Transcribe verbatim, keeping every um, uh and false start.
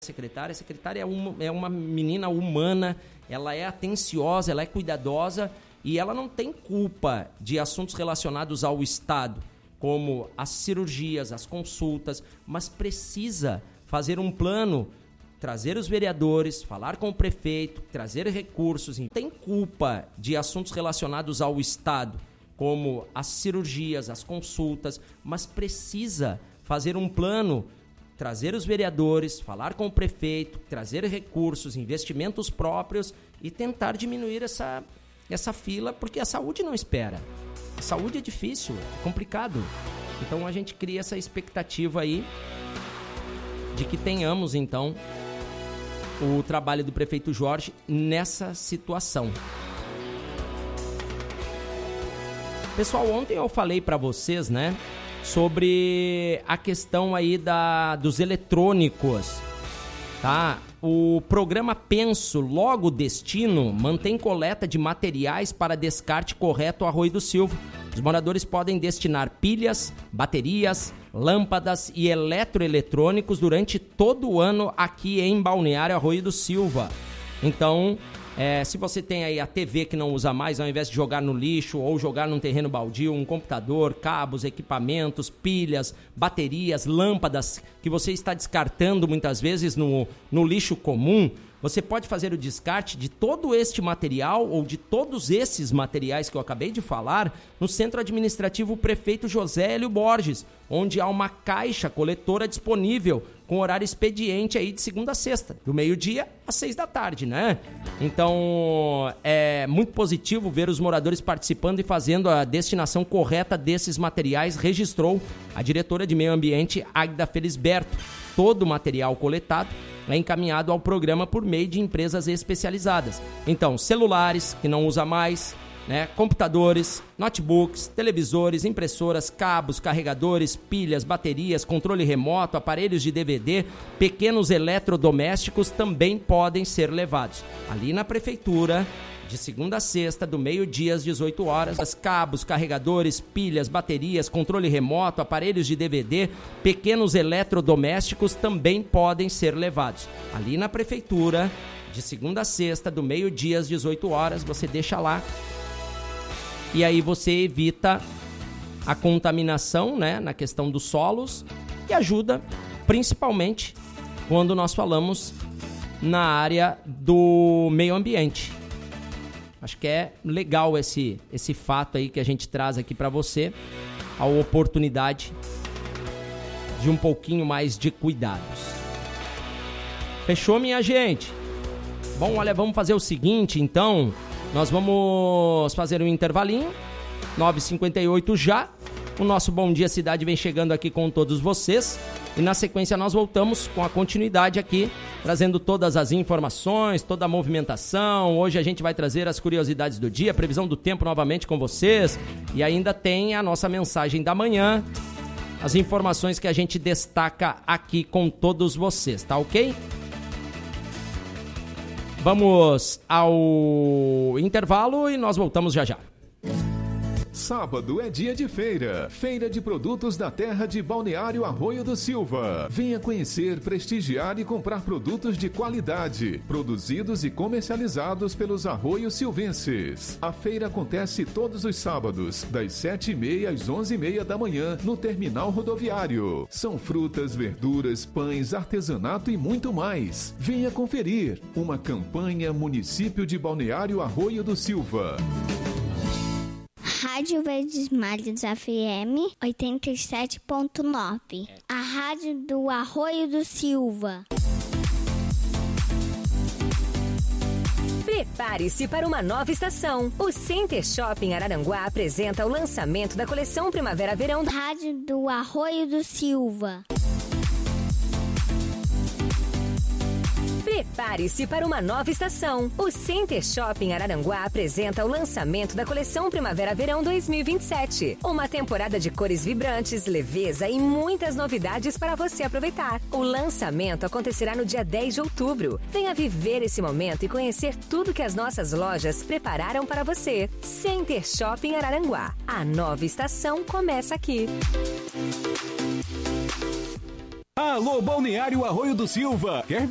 secretária, a secretária é uma, é uma menina humana, ela é atenciosa, ela é cuidadosa e ela não tem culpa de assuntos relacionados ao Estado, como as cirurgias, as consultas, mas precisa fazer um plano, trazer os vereadores, falar com o prefeito, trazer recursos. Não tem culpa de assuntos relacionados ao Estado, como as cirurgias, as consultas, mas precisa fazer um plano, trazer os vereadores, falar com o prefeito, trazer recursos, investimentos próprios e tentar diminuir essa, essa fila, porque a saúde não espera. A saúde é difícil, é complicado. Então a gente cria essa expectativa aí de que tenhamos, então, o trabalho do prefeito Jorge nessa situação. Pessoal, ontem eu falei para vocês, né, sobre a questão aí da, dos eletrônicos, tá? O programa Penso, logo Destino, mantém coleta de materiais para descarte correto ao Arroio do Silva. Os moradores podem destinar pilhas, baterias, lâmpadas e eletroeletrônicos durante todo o ano aqui em Balneário Arroio do Silva. Então, é, se você tem aí a T V que não usa mais, ao invés de jogar no lixo ou jogar num terreno baldio, um computador, cabos, equipamentos, pilhas, baterias, lâmpadas que você está descartando muitas vezes no, no lixo comum, você pode fazer o descarte de todo este material ou de todos esses materiais que eu acabei de falar no Centro Administrativo Prefeito José Hélio Borges, onde há uma caixa coletora disponível com horário expediente aí de segunda a sexta, do meio-dia às seis da tarde, né? Então, é muito positivo ver os moradores participando e fazendo a destinação correta desses materiais, registrou a diretora de Meio Ambiente, Águida Felisberto. Todo o material coletado é encaminhado ao programa por meio de empresas especializadas. Então, celulares que não usa mais, né, computadores, notebooks, televisores, impressoras, cabos, carregadores, pilhas, baterias, controle remoto, aparelhos de D V D, pequenos eletrodomésticos também podem ser levados. Ali na prefeitura, de segunda a sexta, do meio-dia às dezoito horas, cabos, carregadores, pilhas, baterias, controle remoto, aparelhos de D V D, pequenos eletrodomésticos também podem ser levados. Ali na prefeitura, de segunda a sexta, do meio-dia às dezoito horas, você deixa lá. E aí você evita a contaminação, né, na questão dos solos e ajuda principalmente quando nós falamos na área do meio ambiente. Acho que é legal esse, esse fato aí que a gente traz aqui para você, a oportunidade de um pouquinho mais de cuidados. Fechou, minha gente? Bom, olha, vamos fazer o seguinte, então, nós vamos fazer um intervalinho, nove e cinquenta e oito já, o nosso Bom Dia Cidade vem chegando aqui com todos vocês. E na sequência nós voltamos com a continuidade aqui, trazendo todas as informações, toda a movimentação. Hoje a gente vai trazer as curiosidades do dia, previsão do tempo novamente com vocês. E ainda tem a nossa mensagem da manhã, as informações que a gente destaca aqui com todos vocês, tá ok? Vamos ao intervalo e nós voltamos já já. Sábado é dia de feira. Feira de produtos da terra de Balneário Arroio do Silva. Venha conhecer, prestigiar e comprar produtos de qualidade, produzidos e comercializados pelos arroios silvenses. A feira acontece todos os sábados, das sete e meia às onze e meia da manhã, no terminal rodoviário. São frutas, verduras, pães, artesanato e muito mais. Venha conferir. Uma campanha Município de Balneário Arroio do Silva. Rádio Verdes Mares F M oitenta e sete ponto nove. A rádio do Arroio do Silva. Prepare-se para uma nova estação. O Center Shopping Araranguá apresenta o lançamento da coleção Primavera-Verão da Rádio do Arroio do Silva. Prepare-se para uma nova estação. O Center Shopping Araranguá apresenta o lançamento da coleção Primavera-Verão dois mil e vinte e sete. Uma temporada de cores vibrantes, leveza e muitas novidades para você aproveitar. O lançamento acontecerá no dia dez de outubro. Venha viver esse momento e conhecer tudo que as nossas lojas prepararam para você. Center Shopping Araranguá. A nova estação começa aqui. Alô, Balneário Arroio do Silva. Quer